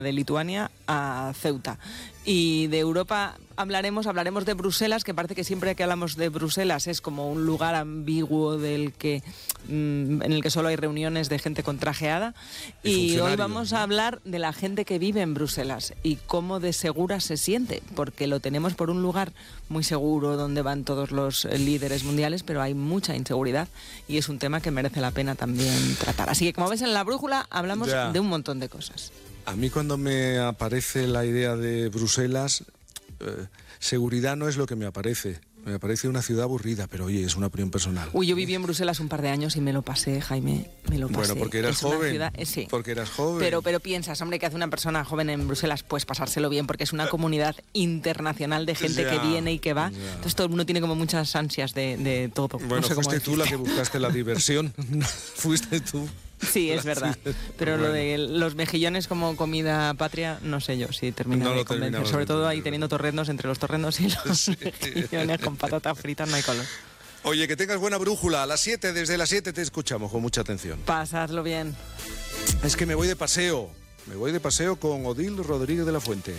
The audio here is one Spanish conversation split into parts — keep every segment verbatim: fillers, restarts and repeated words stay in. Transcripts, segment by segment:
de Lituania a Ceuta. Y de Europa hablaremos, hablaremos de Bruselas, que parece que siempre que hablamos de Bruselas es como un lugar ambiguo del que mmm, en el que solo hay reuniones de gente con trajeada. Y, y hoy vamos a hablar de la gente que vive en Bruselas y cómo de segura se siente, porque lo tenemos por un lugar muy seguro donde van todos los líderes mundiales, pero hay mucha inseguridad y es un tema que merece la pena también tratar. Así que, como ves en La Brújula, hablamos ya de un montón de cosas. A mí cuando me aparece la idea de Bruselas, eh, seguridad no es lo que me aparece. Me parece una ciudad aburrida, pero oye, es una opinión personal. Uy, yo viví en Bruselas un par de años y me lo pasé, Jaime, me lo pasé. Bueno, porque eras es joven. Ciudad, eh, sí. Porque eras joven. Pero, pero piensas, hombre, ¿qué hace una persona joven en Bruselas? Pues pasárselo bien, porque es una comunidad internacional de gente ya, que viene y que va. Ya. Entonces todo el mundo tiene como muchas ansias de, de todo. Bueno, no sé fuiste cómo tú la que buscaste la diversión. Fuiste tú. Sí, es verdad. Pero bueno, lo de los mejillones como comida patria, no sé yo si termina no de convencer. Sobre todo ahí teniendo torrendos, entre los torrendos y los sí. mejillones con patatas fritas no hay color. Oye, que tengas buena brújula. A las siete, desde las siete te escuchamos con mucha atención. Pasadlo bien. Es que me voy de paseo. Me voy de paseo con Odil Rodríguez de la Fuente.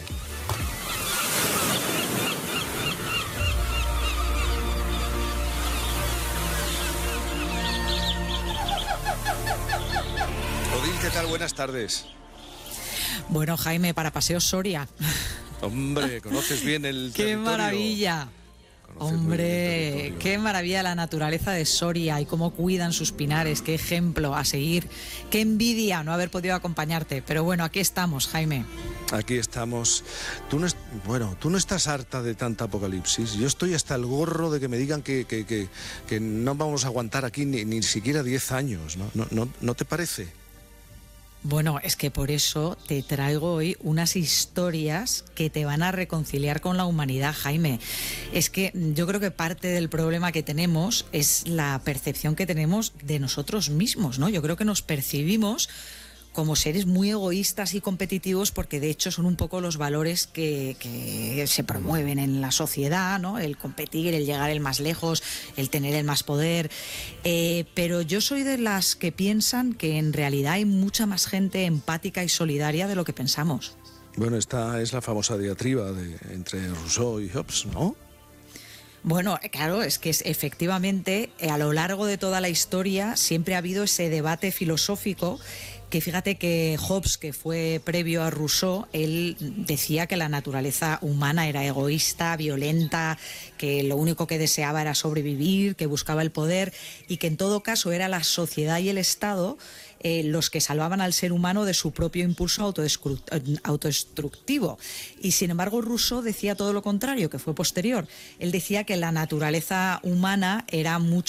Odil, ¿qué tal? Buenas tardes. Bueno, Jaime, para Paseo Soria. Hombre, conoces bien el ¡Qué territorio. maravilla! Conoces Hombre, qué maravilla la naturaleza de Soria y cómo cuidan sus pinares, qué ejemplo a seguir. Qué envidia no haber podido acompañarte, pero bueno, aquí estamos, Jaime. Aquí estamos. Tú no, es, bueno, tú no estás harta de tanta apocalipsis. Yo estoy hasta el gorro de que me digan que, que, que, que no vamos a aguantar aquí ni, ni siquiera diez años, ¿no? ¿No, no, ¿No te parece? Bueno, es que por eso te traigo hoy unas historias que te van a reconciliar con la humanidad, Jaime. Es que yo creo que parte del problema que tenemos es la percepción que tenemos de nosotros mismos, ¿no? Yo creo que nos percibimos como seres muy egoístas y competitivos, porque de hecho son un poco los valores que, que se promueven en la sociedad, ¿no? El competir, el llegar el más lejos, el tener el más poder. Eh, pero yo soy de las que piensan que en realidad hay mucha más gente empática y solidaria de lo que pensamos. Bueno, esta es la famosa diatriba de, entre Rousseau y Hobbes, ¿no? Bueno, claro, es que es, efectivamente a lo largo de toda la historia siempre ha habido ese debate filosófico que fíjate que Hobbes, que fue previo a Rousseau, él decía que la naturaleza humana era egoísta, violenta, que lo único que deseaba era sobrevivir, que buscaba el poder y que en todo caso era la sociedad y el Estado eh, los que salvaban al ser humano de su propio impulso autodestructivo. Y sin embargo Rousseau decía todo lo contrario, que fue posterior. Él decía que la naturaleza humana era mucho